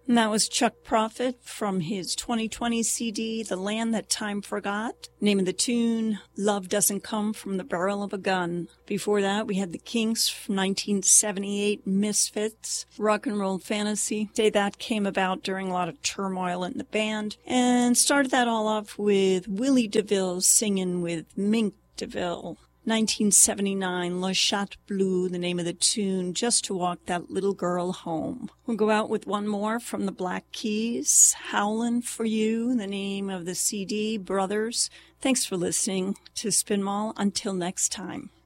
And that was Chuck Prophet from his 2020 CD, The Land That Time Forgot. Name of the tune, Love Doesn't Come from the Barrel of a Gun. Before that, we had the Kinks from 1978, Misfits, Rock and Roll Fantasy. Say that came about during a lot of turmoil in the band. And started that all off with Willie DeVille singing with Mink DeVille. 1979, Le Chat Bleu, the name of the tune, Just to Walk That Little Girl Home. We'll go out with one more from the Black Keys, Howlin' for You, the name of the CD, Brothers. Thanks for listening to Spin Mall. Until next time.